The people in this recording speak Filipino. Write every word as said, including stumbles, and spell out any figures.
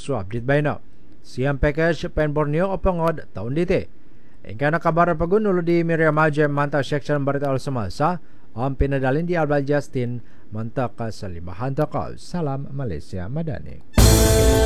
So update by now. Siyang package pen Borneo o pangod taon diti. Ingka nakabaran pagunulo di Miriam Majem manta section barita al Samasa ang pinadalin di Albal Justin manta ka sa limahan takal. Salam Malaysia Madani.